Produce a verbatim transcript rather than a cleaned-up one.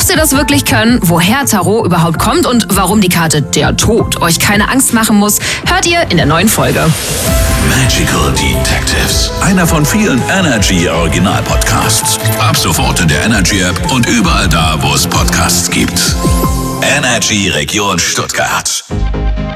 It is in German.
sie das wirklich können, woher Tarot überhaupt kommt und warum die Karte der Tod euch keine Angst machen muss, hört ihr in der neuen Folge. Magical Detectives. Einer von vielen Energy Original Podcasts. Ab sofort in der Energy App und überall da, wo es Podcasts gibt. Energy Region Stuttgart.